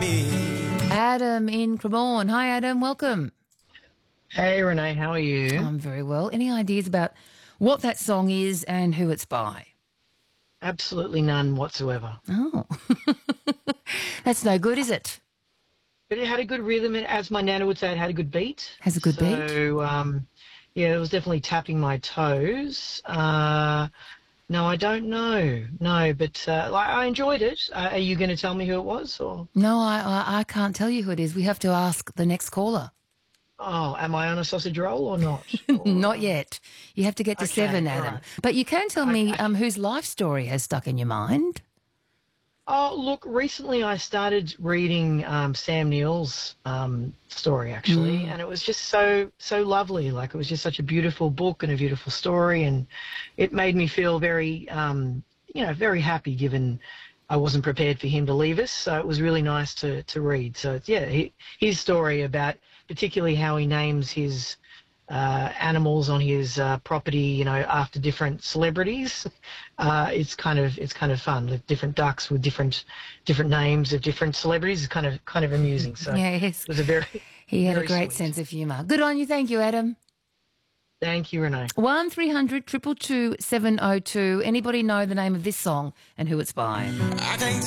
me. Adam in Cremorne. Hi, Adam. Welcome. Hey, Renee, how are you? I'm very well. Any ideas about what that song is and who it's by? Absolutely none whatsoever. Oh, that's no good, is it? But it had a good rhythm, and as my nana would say, it had a good beat. Has a good beat. So, yeah, it was definitely tapping my toes. No, I don't know. No, but I enjoyed it. Are you going to tell me who it was? Or No, I can't tell you who it is. We have to ask the next caller. oh, am I on a sausage roll or not? Or, Not yet. You have to get to okay, 7, all Adam. right. But you can tell me Okay. whose life story has stuck in your mind. Oh, look, recently I started reading Sam Neill's story, actually, and it was just so lovely. Like, it was just such a beautiful book and a beautiful story, and it made me feel very, very happy, given I wasn't prepared for him to leave us. So it was really nice to read. So, yeah, his story about particularly how he names his animals on his property, after different celebrities. It's kind of fun. Like different ducks with different names of different celebrities. It's kind of amusing. So Yes. it was a very He had a very great sweet. sense of humour. Good on you. Thank you, Adam. Thank you, Renee. 1300 222 702. Anybody know the name of this song and who it's by? I can't